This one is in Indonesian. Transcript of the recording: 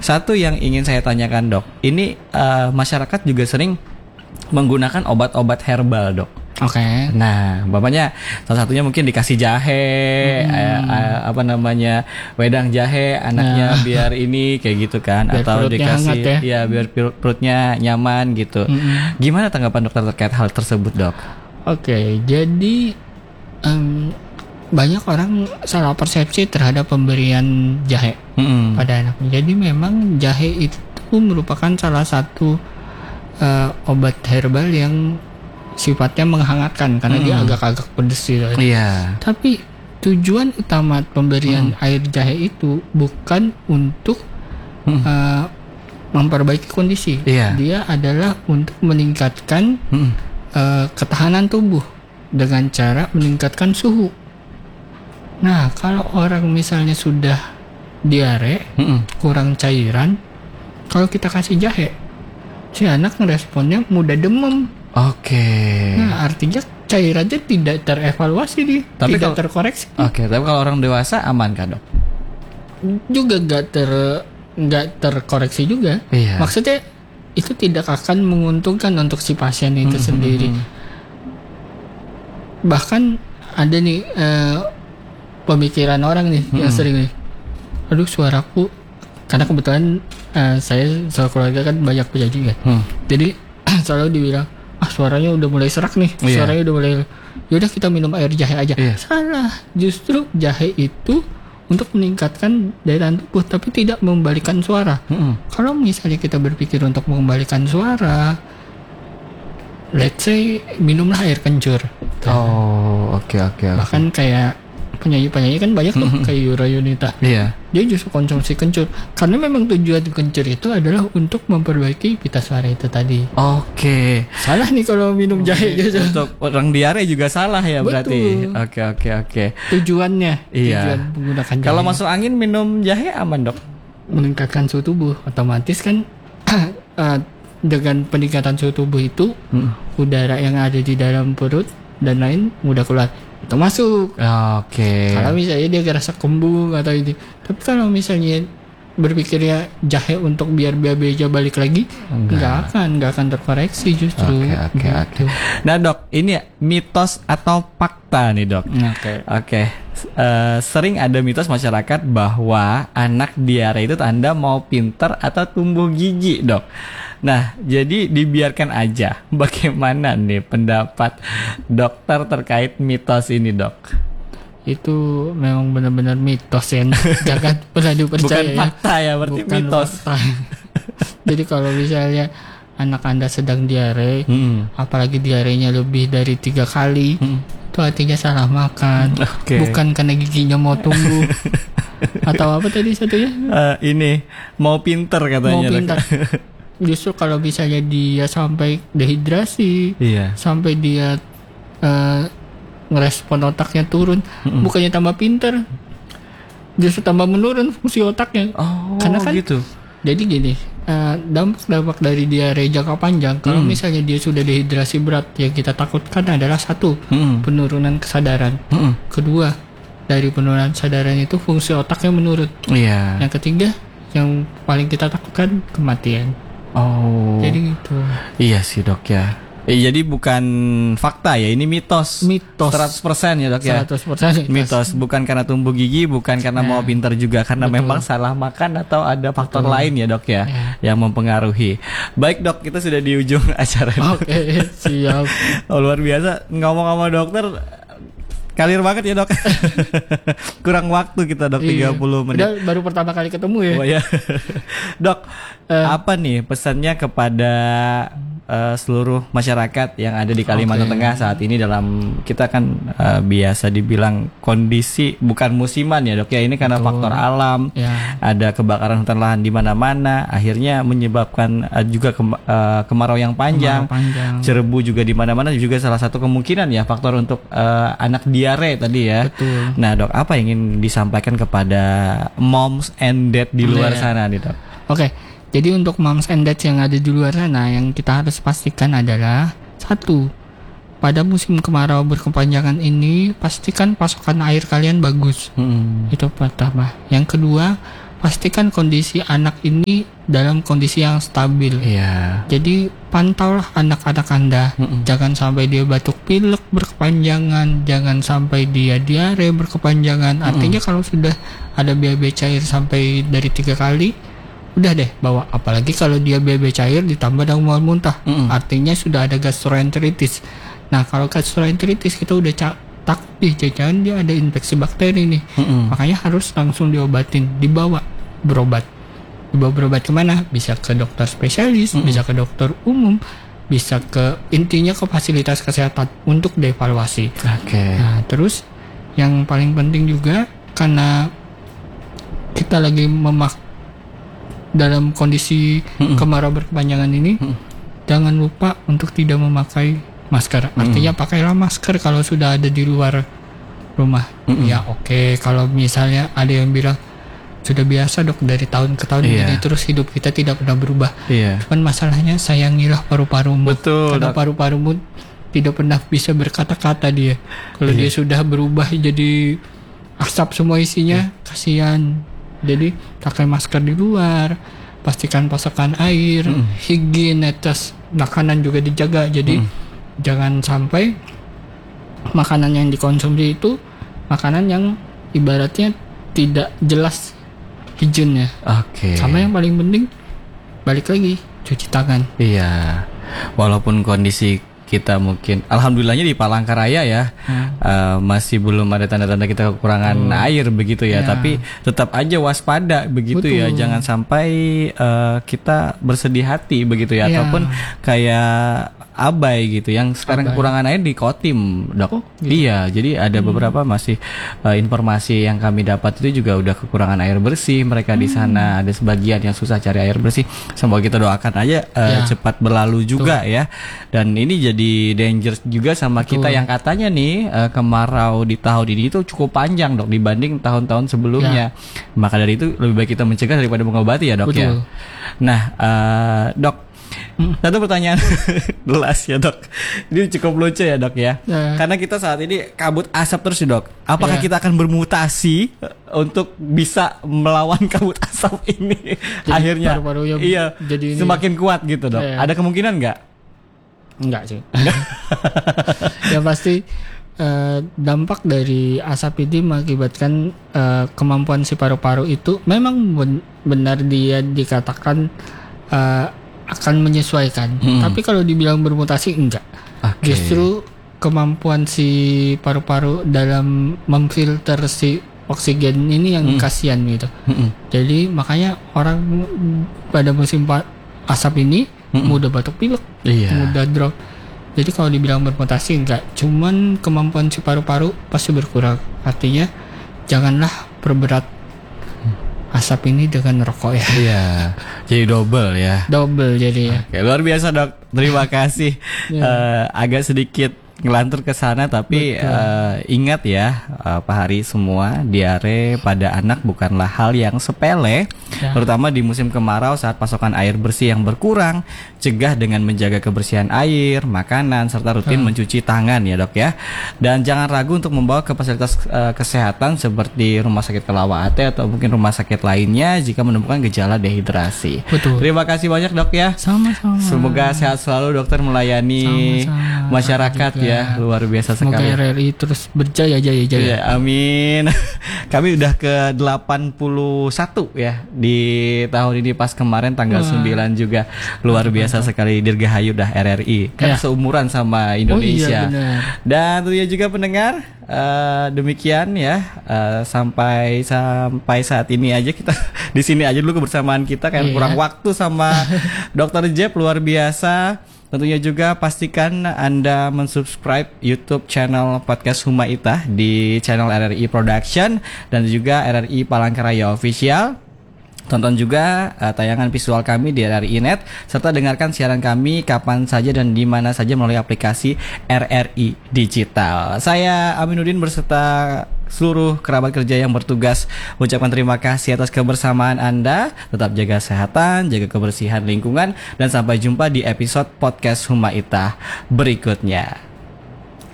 Satu yang ingin saya tanyakan dok, ini masyarakat juga sering menggunakan obat-obat herbal dok. Oke. Nah, bapaknya salah satunya mungkin dikasih jahe, wedang jahe anaknya biar ini kayak gitu kan, biar atau dikasih hangat ya. biar perutnya nyaman gitu. Gimana tanggapan dokter terkait hal tersebut dok? Oke, jadi banyak orang salah persepsi terhadap pemberian jahe pada anak. Jadi memang jahe itu merupakan salah satu obat herbal yang sifatnya menghangatkan karena dia agak-agak pedes gitu. Iya. Tapi tujuan utama pemberian air jahe itu bukan untuk memperbaiki kondisi. Iya. Dia adalah untuk meningkatkan ketahanan tubuh dengan cara meningkatkan suhu. Nah, kalau orang misalnya sudah diare, kurang cairan, kalau kita kasih jahe, si anak ngeresponnya mudah demam. Oke. Nah, artinya cairannya tidak terevaluasi nih, Tapi tidak kalau terkoreksi. Oke, tapi kalau orang dewasa aman kan dok? Juga nggak terkoreksi juga. Iya. Maksudnya itu tidak akan menguntungkan untuk si pasien itu sendiri. Bahkan ada nih pemikiran orang nih yang sering nih, aduh suaraku, karena kebetulan saya keluarga kan banyak penyanyi kan. Jadi selalu dibilang, suaranya udah mulai serak nih, suaranya udah mulai, yaudah kita minum air jahe aja. Salah, justru jahe itu untuk meningkatkan daya tahan tubuh, tapi tidak membalikan suara. Kalau misalnya kita berpikir untuk mengembalikan suara, let's say minumlah air kencur. Oh, oke. Bahkan kayak penyanyi kan banyak tuh, kayak Yura Yunita. Iya. Dia justru konsumsi kencur karena memang tujuan kencur itu adalah untuk memperbaiki pita suara itu tadi. Oke. Salah nih kalau minum jahe gitu. Untuk orang diare juga salah ya. Berarti. Betul. Oke. Tujuan Iya. menggunakan jahe. Kalau masuk angin minum jahe aman dok? Meningkatkan suhu tubuh, otomatis kan dengan peningkatan suhu tubuh itu udara yang ada di dalam perut dan lain mudah keluar, itu masuk. Oke. Kalau misalnya dia ngerasa kembung atau ini, tapi kalau misalnya berpikirnya jahe untuk biar BAB-nya balik lagi, nggak akan terkoreksi justru. Oke. Nah dok, ini mitos atau fakta nih dok? Oke. Sering ada mitos masyarakat bahwa anak diare itu tanda mau pinter atau tumbuh gigi dok. Nah, jadi dibiarkan aja. Bagaimana nih pendapat dokter terkait mitos ini dok? Itu memang benar-benar mitos ya. Jangan pernah dipercaya. Bukan fakta ya, berarti bukan mitos. Jadi kalau misalnya anak Anda sedang diare, apalagi diarenya lebih dari 3 kali, itu artinya salah makan. Bukan karena giginya mau tumbuh. Atau apa tadi satunya? Ini mau pinter katanya. Mau pinter. Justru kalau misalnya dia sampai dehidrasi, sampai dia ngerespon otaknya turun, bukannya tambah pinter, justru tambah menurun fungsi otaknya. Karena kan gitu. Jadi gini, dampak dari diare jangka panjang, kalau misalnya dia sudah dehidrasi berat, yang kita takutkan adalah satu, penurunan kesadaran. Kedua, dari penurunan kesadaran itu fungsi otaknya menurun. Yang ketiga, yang paling kita takutkan kematian. Jadi gitu. Iya sih dok ya. Jadi bukan fakta ya, ini mitos. 100% ya dok ya. 100% mitos. Bukan karena tumbuh gigi, bukan karena mau pintar juga, karena memang salah makan atau ada faktor lain ya dok ya, yang mempengaruhi. Baik dok, kita sudah di ujung acara. Oke, siap. Luar biasa, ngomong sama dokter kalir banget ya dok. Kurang waktu kita dok, 30 menit. Udah baru pertama kali ketemu ya. Oh ya. Dok, apa nih pesannya kepada seluruh masyarakat yang ada di Kalimantan Tengah saat ini, dalam kita kan biasa dibilang kondisi bukan musiman ya dok ya, ini karena faktor alam, ada kebakaran hutan lahan di mana-mana, akhirnya menyebabkan juga kemarau yang panjang, cerebu juga di mana-mana, juga salah satu kemungkinan ya faktor untuk anak diare tadi ya. Betul. Nah dok, apa yang ingin disampaikan kepada moms and dad di luar sana nih dok? Jadi untuk moms and dads yang ada di luar sana, yang kita harus pastikan adalah satu, pada musim kemarau berkepanjangan ini pastikan pasokan air kalian bagus. Itu pertama. Yang kedua, pastikan kondisi anak ini dalam kondisi yang stabil. Iya. Jadi pantaulah anak-anak Anda. Jangan sampai dia batuk pilek berkepanjangan, jangan sampai dia diare berkepanjangan. Artinya kalau sudah ada BAB cair sampai dari 3 kali, udah deh bawa. Apalagi kalau dia BAB cair ditambah dengan mual muntah, artinya sudah ada gastroenteritis. Nah kalau gastroenteritis kita udah takut nih, jangan dia ada infeksi bakteri nih. Makanya harus langsung diobatin, dibawa berobat kemana? Bisa ke dokter spesialis, bisa ke dokter umum, bisa ke intinya ke fasilitas kesehatan untuk dievaluasi. Nah terus yang paling penting juga, karena kita lagi dalam kondisi kemarau berkepanjangan ini, jangan lupa untuk tidak memakai masker. Artinya pakailah masker kalau sudah ada di luar rumah. Ya oke, kalau misalnya ada yang bilang sudah biasa dok dari tahun ke tahun, jadi terus hidup kita tidak pernah berubah. Cuman masalahnya sayangilah paru-parumu. Betul, karena paru-parumu tidak pernah bisa berkata-kata dia. Kalau dia sudah berubah jadi asap semua isinya, kasihan. Jadi pakai masker di luar, pastikan pasokan air, higienitas makanan juga dijaga. Jadi jangan sampai makanan yang dikonsumsi itu makanan yang ibaratnya tidak jelas izinnya. Sama yang paling penting, balik lagi cuci tangan. Iya. Walaupun kondisi kita mungkin alhamdulillahnya di Palangkaraya ya masih belum ada tanda-tanda kita kekurangan air begitu ya, tapi tetap aja waspada begitu. Betul. Ya jangan sampai kita bersedih hati begitu ya, ataupun kayak abai gitu yang sekarang kekurangan air di Kotim, dok. Gitu. Iya, jadi ada beberapa masih informasi yang kami dapat itu juga udah kekurangan air bersih mereka di sana. Ada sebagian yang susah cari air bersih. Semoga kita doakan aja cepat berlalu juga ya. Dan ini jadi dangerous juga sama kita yang katanya nih kemarau di tahun ini itu cukup panjang dok dibanding tahun-tahun sebelumnya. Maka dari itu lebih baik kita mencegah daripada mengobati ya dok. Ya. Nah dok, satu pertanyaan jelas ya dok, ini cukup lucu ya dok ya, karena kita saat ini kabut asap terus ya dok. Apakah kita akan bermutasi untuk bisa melawan kabut asap ini? Jadi akhirnya jadi semakin kuat gitu dok. Ada kemungkinan nggak? Enggak sih. Ya pasti dampak dari asap ini mengakibatkan kemampuan si paru-paru itu memang benar dia dikatakan akan menyesuaikan. Tapi kalau dibilang bermutasi enggak. Justru kemampuan si paru-paru dalam memfilter si oksigen ini yang kasihan gitu. Jadi makanya orang pada musim asap ini mudah batuk pilek, mudah drop. Jadi kalau dibilang bermutasi enggak, cuman kemampuan si paru-paru pasti berkurang. Artinya janganlah perberat asap ini dengan rokok ya. Iya. Jadi double ya. Double jadi ya. Oke, luar biasa dok. Terima kasih. Agak sedikit ngelantur ke sana, tapi ingat ya Pak Hari, semua diare pada anak bukanlah hal yang sepele, terutama di musim kemarau saat pasokan air bersih yang berkurang. Cegah dengan menjaga kebersihan air, makanan, serta rutin mencuci tangan ya dok ya. Dan jangan ragu untuk membawa ke fasilitas kesehatan seperti Rumah Sakit Kelawate atau mungkin rumah sakit lainnya jika menemukan gejala dehidrasi. Betul. Terima kasih banyak dok ya. Sama-sama. Semoga sehat selalu dokter melayani masyarakat ya. Luar biasa sekali. Semoga RRI terus berjaya jaya. Amin. Kami udah ke 81 ya di tahun ini, pas kemarin tanggal 9 juga. Luar biasa sekali, dirgahayu dah RRI. Kan seumuran sama Indonesia. Dan tentunya juga pendengar, demikian ya, sampai saat ini aja kita di sini aja dulu kebersamaan kita, kan kurang waktu sama Dr. Jeb. Luar biasa. Tentunya juga pastikan Anda mensubscribe YouTube channel Podcast Humaitah di channel RRI Production dan juga RRI Palangkaraya Official. Tonton juga tayangan visual kami di RRI Net, serta dengarkan siaran kami kapan saja dan di mana saja melalui aplikasi RRI Digital. Saya Aminuddin beserta seluruh kerabat kerja yang bertugas mengucapkan terima kasih atas kebersamaan Anda. Tetap jaga kesehatan, jaga kebersihan lingkungan, dan sampai jumpa di episode Podcast Humaitah berikutnya.